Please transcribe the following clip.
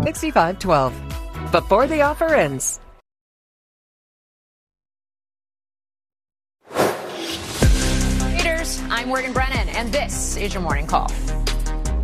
6512 before the offer ends. I'm Morgan Brennan, and this is your Morning Call.